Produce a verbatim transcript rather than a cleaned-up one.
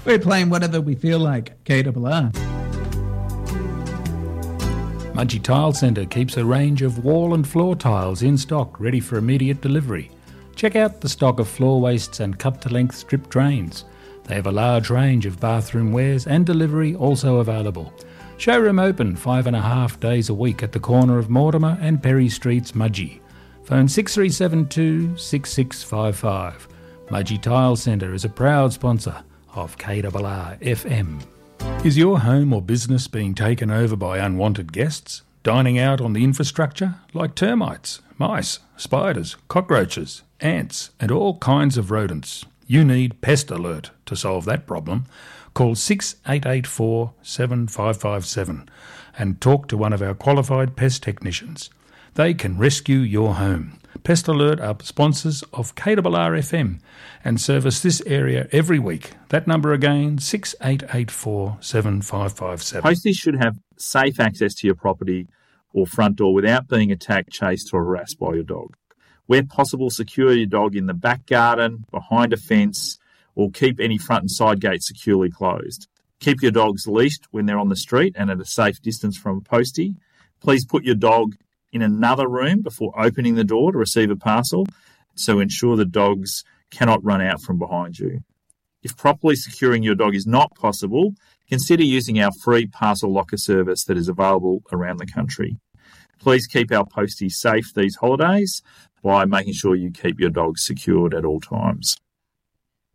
We're playing whatever we feel like, K R R. Mudgee Tile Centre keeps a range of wall and floor tiles in stock ready for immediate delivery. Check out the stock of floor wastes and cut-to-length strip drains. They have a large range of bathroom wares and delivery also available. Showroom open five and a half days a week at the corner of Mortimer and Perry Streets, Mudgee. Phone six three seven two, six six five five. Mudgee Tile Centre is a proud sponsor of K R R F M. Is your home or business being taken over by unwanted guests, dining out on the infrastructure like termites, mice, spiders, cockroaches, ants and all kinds of rodents? You need Pest Alert to solve that problem. Call six eight eight four, seven five five seven and talk to one of our qualified pest technicians. They can rescue your home. Pest Alert are sponsors of K R R F M and service this area every week. That number again, six eight eight four, seven five five seven. Posties should have safe access to your property or front door without being attacked, chased or harassed by your dog. Where possible, secure your dog in the back garden, behind a fence, or keep any front and side gates securely closed. Keep your dogs leashed when they're on the street and at a safe distance from a postie. Please put your dog in another room before opening the door to receive a parcel, so ensure the dogs cannot run out from behind you. If properly securing your dog is not possible, consider using our free parcel locker service that is available around the country. Please keep our posties safe these holidays by making sure you keep your dogs secured at all times.